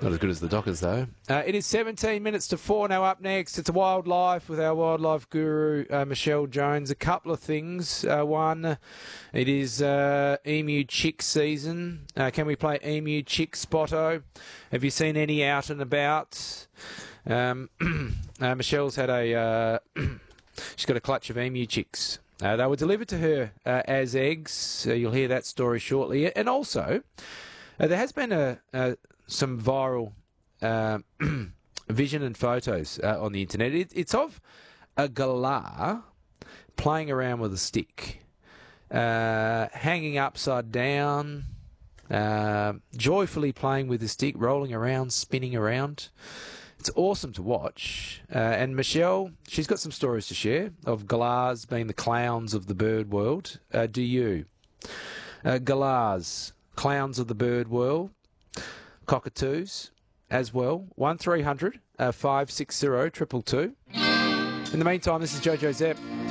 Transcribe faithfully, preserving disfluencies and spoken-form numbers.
Not as good as the Dockers, though. Uh, it is seventeen minutes to four now. Up next, it's a Wildlife with our wildlife guru, uh, Michelle Jones. A couple of things. Uh, one, it is uh, emu chick season. Uh, can we play emu chick spotto? Have you seen any out and about? Um, uh, Michelle's had a... Uh, she's got a clutch of emu chicks. Uh, they were delivered to her uh, as eggs. Uh, you'll hear that story shortly. And also, uh, there has been a... a some viral uh, vision and photos uh, on the internet. It, it's of a galah playing around with a stick, uh, hanging upside down, uh, joyfully playing with the stick, rolling around, spinning around. It's awesome to watch. Uh, and Michelle, she's got some stories to share of galahs being the clowns of the bird world. Uh, do you? Uh, galahs, clowns of the bird world. Cockatoos as well. one three hundred five six zero two two two. In the meantime, this is Jojo Zepp.